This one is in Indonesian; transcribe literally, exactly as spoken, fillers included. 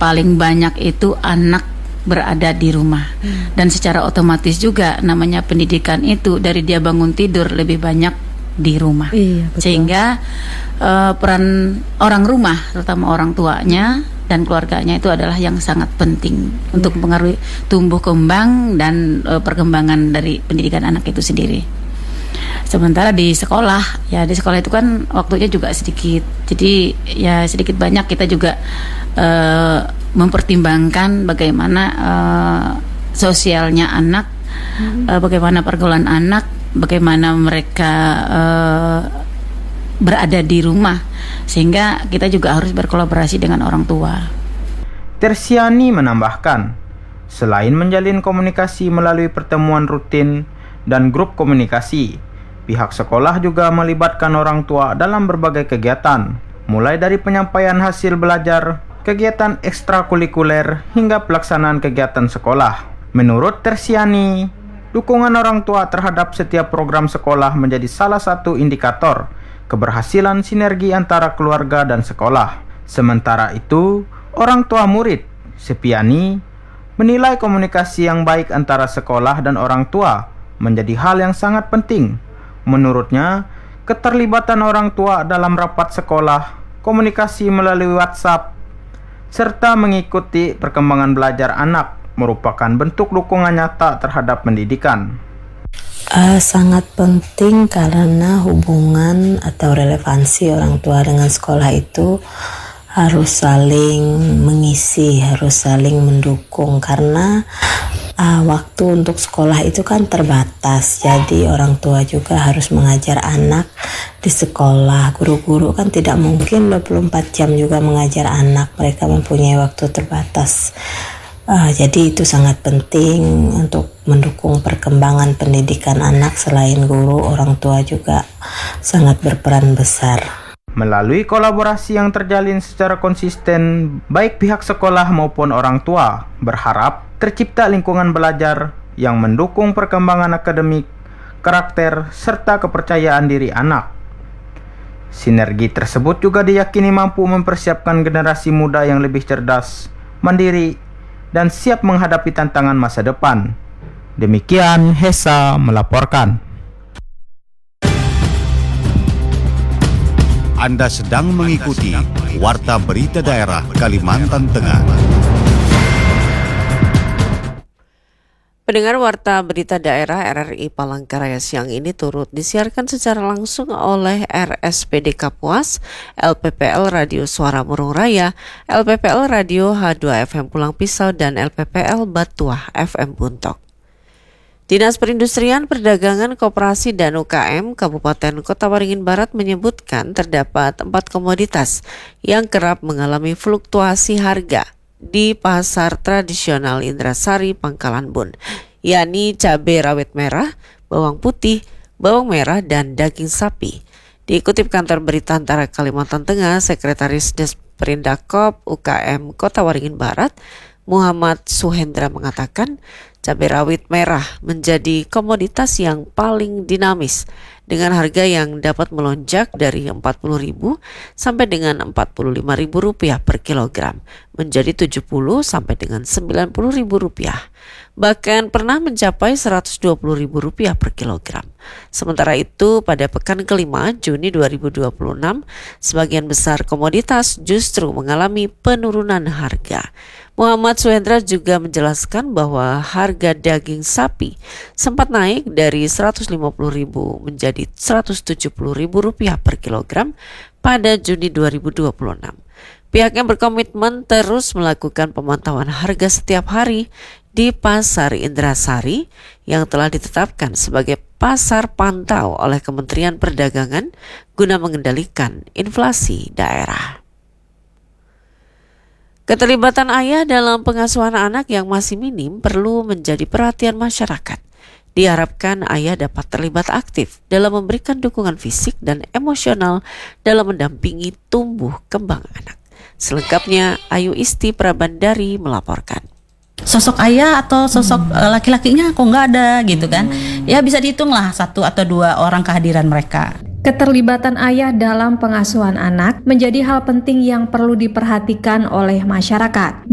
paling banyak itu anak berada di rumah. hmm. Dan secara otomatis juga namanya pendidikan itu dari dia bangun tidur lebih banyak di rumah. Iya, betul. Sehingga uh, peran orang rumah terutama orang tuanya dan keluarganya itu adalah yang sangat penting hmm. untuk mempengaruhi tumbuh kembang dan uh, perkembangan dari pendidikan anak itu sendiri. Sementara di sekolah, ya di sekolah itu kan waktunya juga sedikit. Jadi ya sedikit banyak kita juga uh, mempertimbangkan bagaimana uh, sosialnya anak, hmm. uh, bagaimana pergaulan anak, bagaimana mereka uh, berada di rumah, sehingga kita juga harus berkolaborasi dengan orang tua. Tersiani menambahkan, selain menjalin komunikasi melalui pertemuan rutin dan grup komunikasi, pihak sekolah juga melibatkan orang tua dalam berbagai kegiatan, mulai dari penyampaian hasil belajar, kegiatan ekstrakurikuler, hingga pelaksanaan kegiatan sekolah. Menurut Tersiani, dukungan orang tua terhadap setiap program sekolah menjadi salah satu indikator keberhasilan sinergi antara keluarga dan sekolah. Sementara itu, orang tua murid, Sepiani, menilai komunikasi yang baik antara sekolah dan orang tua menjadi hal yang sangat penting. Menurutnya, keterlibatan orang tua dalam rapat sekolah, komunikasi melalui WhatsApp, serta mengikuti perkembangan belajar anak merupakan bentuk dukungan nyata terhadap pendidikan. Uh, sangat penting karena hubungan atau relevansi orang tua dengan sekolah itu harus saling mengisi, harus saling mendukung, karena uh, waktu untuk sekolah itu kan terbatas. Jadi orang tua juga harus mengajar anak di sekolah. Guru-guru kan tidak mungkin dua puluh empat jam juga mengajar anak, mereka mempunyai waktu terbatas. Uh, jadi itu sangat penting untuk mendukung perkembangan pendidikan anak. Selain guru, orang tua juga sangat berperan besar. Melalui kolaborasi yang terjalin secara konsisten, baik pihak sekolah maupun orang tua berharap tercipta lingkungan belajar yang mendukung perkembangan akademik, karakter, serta kepercayaan diri anak. Sinergi tersebut juga diyakini mampu mempersiapkan generasi muda yang lebih cerdas, mandiri, dan siap menghadapi tantangan masa depan. Demikian Hesa melaporkan. Anda sedang mengikuti Warta Berita Daerah Kalimantan Tengah. Pendengar Warta Berita Daerah R R I Palangkaraya siang ini turut disiarkan secara langsung oleh R S P D Kapuas, L P P L Radio Suara Murung Raya, L P P L Radio H dua F M Pulang Pisau, dan L P P L Batuah F M Buntok. Dinas Perindustrian, Perdagangan, Koperasi, dan U K M Kabupaten Kota Waringin Barat menyebutkan terdapat empat komoditas yang kerap mengalami fluktuasi harga di pasar tradisional Indrasari, Pangkalan Bun, yakni cabai rawit merah, bawang putih, bawang merah, dan daging sapi. Dikutip kantor berita Antara Kalimantan Tengah, Sekretaris Des Perindakop U K M Kota Waringin Barat, Muhammad Suhendra mengatakan cabai rawit merah menjadi komoditas yang paling dinamis dengan harga yang dapat melonjak dari empat puluh ribu sampai dengan empat puluh lima ribu rupiah per kilogram menjadi tujuh puluh sampai dengan sembilan puluh ribu rupiah. Bahkan pernah mencapai seratus dua puluh ribu rupiah per kilogram. Sementara itu pada pekan kelima Juni dua ribu dua puluh enam, sebagian besar komoditas justru mengalami penurunan harga. Muhammad Suhendra juga menjelaskan bahwa harga daging sapi sempat naik dari seratus lima puluh ribu menjadi seratus tujuh puluh ribu rupiah per kilogram pada Juni dua ribu dua puluh enam. Pihaknya berkomitmen terus melakukan pemantauan harga setiap hari di Pasar Indrasari yang telah ditetapkan sebagai pasar pantau oleh Kementerian Perdagangan guna mengendalikan inflasi daerah. Keterlibatan ayah dalam pengasuhan anak yang masih minim perlu menjadi perhatian masyarakat. Diharapkan ayah dapat terlibat aktif dalam memberikan dukungan fisik dan emosional dalam mendampingi tumbuh kembang anak. Selengkapnya, Ayu Isti Prabandari melaporkan. Sosok ayah atau sosok hmm. laki-lakinya kok nggak ada gitu kan. Ya bisa dihitung lah satu atau dua orang kehadiran mereka. Keterlibatan ayah dalam pengasuhan anak menjadi hal penting yang perlu diperhatikan oleh masyarakat.